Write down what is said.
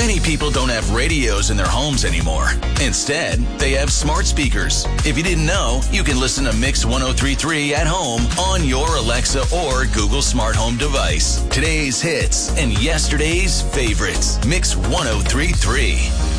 Many people don't have radios in their homes anymore. Instead, they have smart speakers. If you didn't know, you can listen to Mix 103.3 at home on your Alexa or Google Smart Home device. Today's hits and yesterday's favorites. Mix 103.3.